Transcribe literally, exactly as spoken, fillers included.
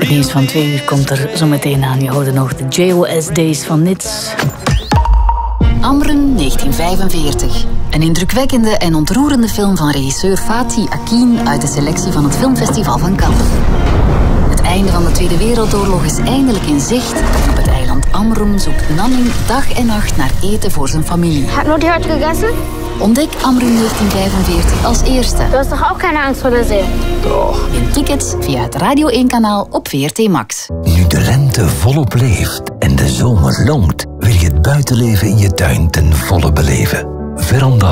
Het nieuws van twee uur komt er zo meteen aan. Je hoorde nog de J O S Days van Nits. Amren negentien vijfenveertig. Een indrukwekkende en ontroerende film van regisseur Fatih Akin uit de selectie van het Filmfestival van Cannes. Het einde van de Tweede Wereldoorlog is eindelijk in zicht. En op het eiland Amrum zoekt Nanning dag en nacht naar eten voor zijn familie. Hat Mutti heute gegessen? Ontdek Amrum negentien vijfenveertig als eerste. Du hast doch auch keine Angst vor der See. Doch. Win tickets via het Radio één-kanaal op V R T Max. Nu de lente volop leeft en de zomer longt, wil je het buitenleven in je tuin ten volle beleven. Veranda